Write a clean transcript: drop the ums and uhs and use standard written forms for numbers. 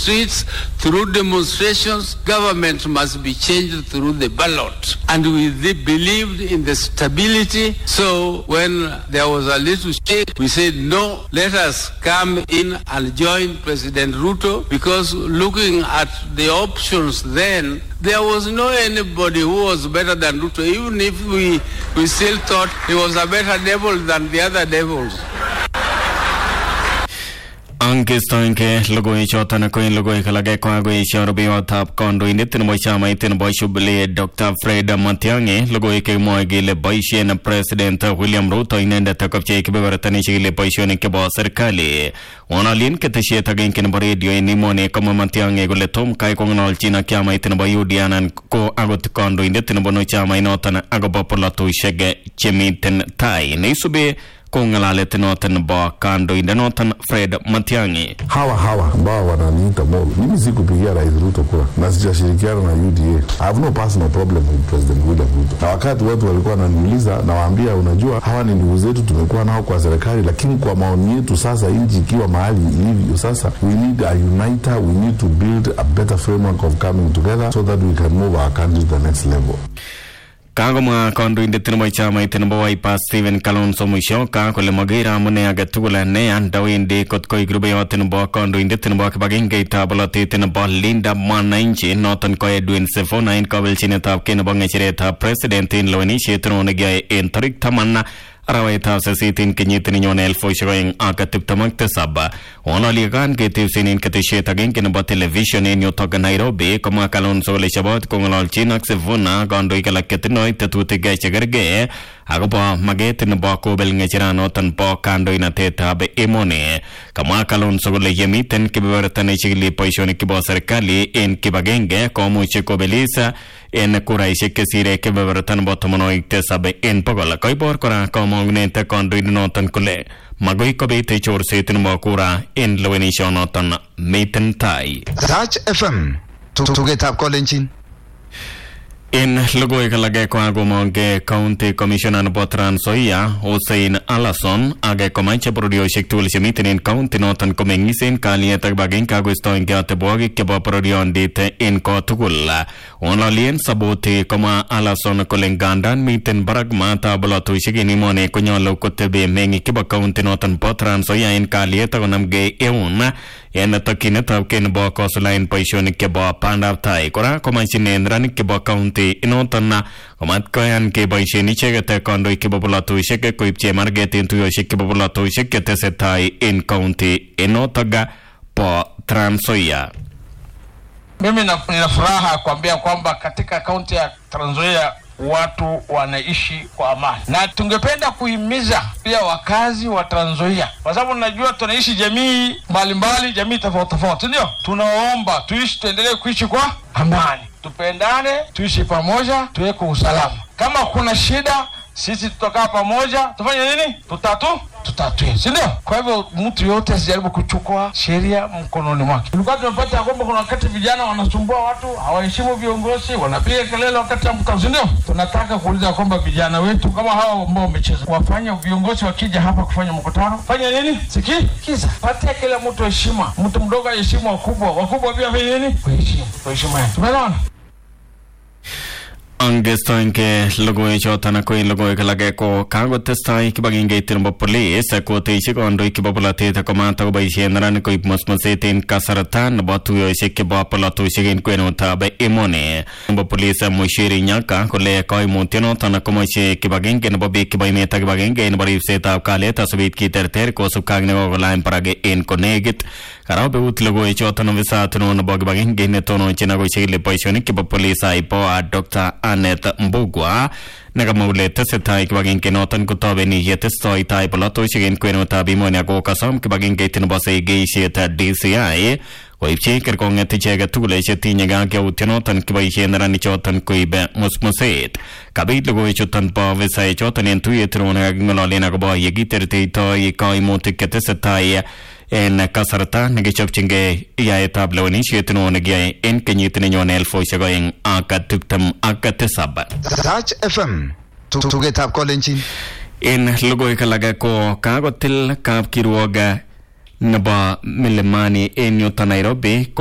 streets through demonstrations. Government must be changed through the ballot. And we believed in the stability. So when there was a little shake, we said, no, let us come in and join President Ruto, because looking at the options then, there was no anybody who was better than Ruto, even if we still thought he was a better devil than the other devils. Angestoinke logoi chotana koin logoi kalage kwa goi sharobi watap kondo inditin boy chama itin boy shubli Dr. Fred Matiang'i logoi ke moy gile boyshen President William Ruto inende takapche ke bewaratani chile boyshone ke bo serikali onalin ke teshe tagin ken radio nimone kama Matiang'i gole tom kai kongnol china kyama itin boy udianan ko agot kondo inditin bono chama inotana agobo polato shege chemiten tai neisube kongalale tenotan ba kando indenotan Fred Matiang'i. Hawa ambao wananiita molo. Mimi sikupigia Rais Ruto kura na sijashirikiana na UDA. I have no personal problem with President William Ruto. Na wakati watu walikuwa wananiuliza na waambia, unajua hawa ni ndugu zetu, tumekuwa nao kwa serikali, lakini kwa maoni yetu sasa nchi ikiwa mahali ilivyo sasa, we need a uniter, we need to build a better framework of coming together so that we can move our country to the next level. Kagoma kondo inditin boy chama itin boy pa Stephen Kalonzo Musyoka kole magira mune agatugula ne andawindi kotkoi grube yotin bo kondo inditin bo kabagenge tabulati tin bo Linda Mwananchi noton ko Edwin Sifuna in kawelchine tab ken bo ngechireta president in loni chetro ne gay en tarik tamanna Araweta sa sitin kinyitin nyon elfo shirayang akatiptamak tesaba. Onaligan kitipsinin katishet aging kinaba television in Yotoga Nairobi kama Kalonzo le shabot kung lalchinak Sifuna gondo ikalakitinoy tatutigay chagarge agaba magitin ba kubel ngechirano tan po kando inatetab imone kama Kalonzo le yemitin kibibaratan chigli paishoni kibo serikali in kibagenge komu chikobelisa en kuraishe kesire kibibaratan botomonoy tesabe in pagola koibor kora mongnete kondo inotan kule magoi kobete chor setin makura in lowenisho notan meten tai Touch FM to get up Kolenchin in logoi kalage ko agomonge county commissioner Botran Soia Hussein Alason age komanche prodio shektul shemitin in county notan komengisen kalieta bagin kagusto ingate bogi keba prodio ndite in kotugulla onalien sabote koma Alason kolengandan miten baragma tablato shigini mone konyolo kotebe mengi keba county notan Botran Soia in kalieta konamge eun en takine tabken bo kosulain paishoni keba pandap tai kora komanchine ndrani keba county inotana komat kayan ke baisheni chegete kondo ikibabulato sheke koipche margetin tuyo shekibabulato shekete setai in county inotaga po Trans Nzoia. Mimi nina furaha kuambia kwamba katika kaunti ya Trans Nzoia watu wanaishi kwa amani, na tungependa kuhimiza pia wakazi wa Trans Nzoia, kwa sababu najua tunaishi jamii mbalimbali, jamii tofauti, ndio tunaomba tuendelee kuishi kwa amani, tupendane, tuishi pamoja, tuweke usalama. Kama kuna shida, sisi tutakaa pamoja, tufanye nini? Tutatue, si ndio? Kwa hivyo mtu yote asijaribu kuchukua sheria mkononi mwake. Tulikuwa tumepata kwamba kuna wakati vijana wanasumbua watu, hawaheshimu viongozi, wanapiga kelele wakati wa mkutano, si ndio? Tunataka kuuliza kwamba vijana wetu kama hawa ambao wamecheza, wafanye viongozi wakija hapa kufanya mkutano, fanya nini? Sikiza, patia kila mtu heshima. Mtu mdogo heshima wakubwa pia fanya nini? Heshima. Tumeelewana? Angestoinke logoi chotana koin logoi kalage ko kago testai kibaginge tirbo police ko teishi kondo ikibapulate ta komanta ko baishenran ko ipmosmosetin kasaratan batuyo sheke bapulato shigen kweno tabe imone bo police moshiri nyaka ko le ko imutino tana ko moshi kibaginge no bobe kibaimeta kibaginge no bari seta kaleta subit ki terter ko sukagne go line parage in connect karabe utlogoi chotana visatno no bogibaginge ne tono china go shile paishoni kibo police aipo a Dr. Anet Mbugwa nagamulete setai kibaginge notan kutobe ni yetestoi tai polato shigen kweno tabi monya go kasam kibaginge tinbase geisheta DCI koipche kerkonget chega tule chetinya ga ke utenotan kibaishenra ni chotan koibe musmuset kabit logo chotan pa vesai chotan entu yetrona ngololena go ba yegiterte toi kaimote ketesetai en kasarta negechopchinge yaetab lewenishet no negay en kenyitne nyonel foishagoyeng akatuptam akatesaba Touch FM to get up Kolenchin en logoy kalaga ko kagotil kap kirwoga naba milimani en Nairobi